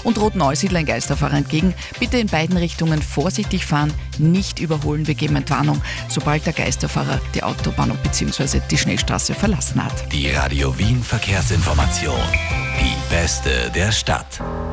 Und droht Neusiedl ein Geisterfahrer entgegen. Bitte in beiden Richtungen vorsichtig fahren, nicht überholen. Wir geben Entwarnung, sobald der Geisterfahrer die Autobahn bzw. die Schnellstraße verlassen hat. Die Radio Wien Verkehrsinformation. Die beste der Stadt.